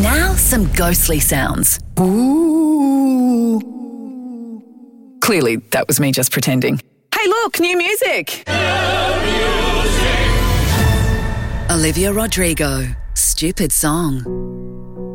Now, some ghostly sounds. Ooh. Clearly, that was me just pretending. Hey, look, new music! Olivia Rodrigo, Stupid Song.